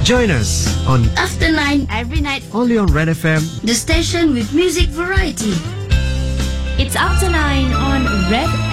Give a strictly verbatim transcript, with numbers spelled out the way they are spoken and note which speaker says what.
Speaker 1: Join us on
Speaker 2: After nine every night.
Speaker 1: only on Red F M.
Speaker 2: The station with music variety.
Speaker 3: It's After nine on Red